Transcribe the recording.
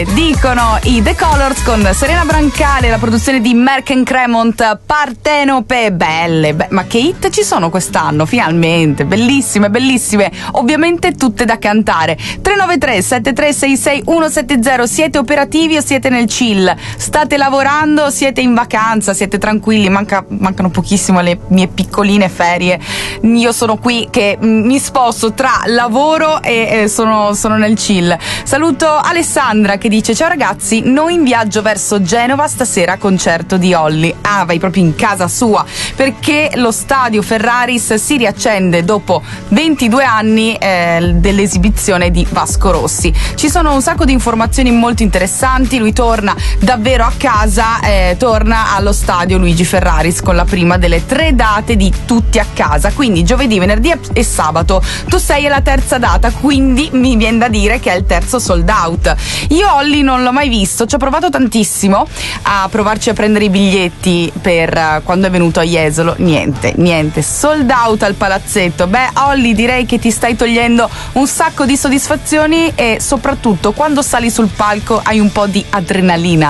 Dicono i The Colors con Serena Brancale, la produzione di Merck & Cremont, Partenope. Belle, ma che hit ci sono quest'anno, finalmente, bellissime, bellissime, ovviamente tutte da cantare. 393 7366 170. Siete operativi o siete nel chill? State lavorando, siete in vacanza, siete tranquilli? Mancano pochissimo le mie piccoline ferie. Io sono qui che mi sposto tra lavoro e sono nel chill. Saluto Alessandra che dice: ciao ragazzi, noi in viaggio verso Genova stasera, concerto di Olly. Ah, vai proprio in casa sua, perché lo stadio Ferraris si riaccende dopo 22 anni dell'esibizione di Vasco Rossi. Ci sono un sacco di informazioni molto interessanti. Lui torna davvero a casa, torna allo stadio Luigi Ferraris con la prima delle 3 date di Tutti a casa, quindi giovedì, venerdì e sabato. Tu sei alla terza data, quindi mi viene da dire che è il terzo sold out. Io Olly non l'ho mai visto, ci ho provato tantissimo a provarci a prendere i biglietti per quando è venuto a Jesolo, niente, sold out al palazzetto. Beh Olly, direi che ti stai togliendo un sacco di soddisfazioni e soprattutto quando sali sul palco hai un po' di adrenalina.